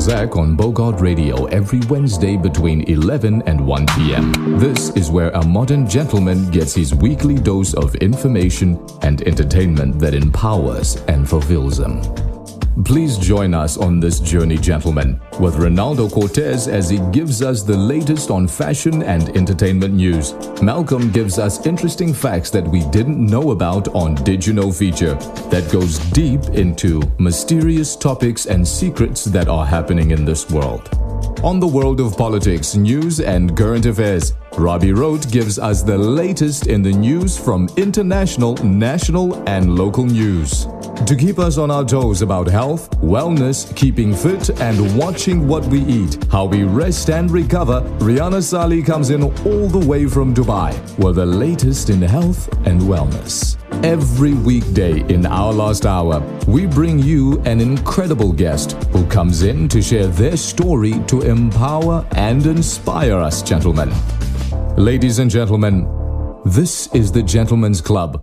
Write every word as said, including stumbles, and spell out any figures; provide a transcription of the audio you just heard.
Zach on Bogart Radio every Wednesday between eleven and one p.m. This is where a modern gentleman gets his weekly dose of information and entertainment that empowers and fulfills him. Please join us on this journey, gentlemen, with Ronaldo Cortez as he gives us the latest on fashion and entertainment news. Malcolm gives us interesting facts that we didn't know about on Did You Know feature that goes deep into mysterious topics and secrets that are happening in this world. On the world of politics, news, and current affairs, Robbie Road gives us the latest in the news from international, national, and local news. To keep us on our toes about health, wellness, keeping fit, and watching what we eat, how we rest and recover, Rihanna Sali comes in all the way from Dubai with the latest in health and wellness. Every weekday in our last hour, we bring you an incredible guest who comes in to share their story to empower and inspire us, gentlemen. Ladies and gentlemen, this is the Gentlemen's Club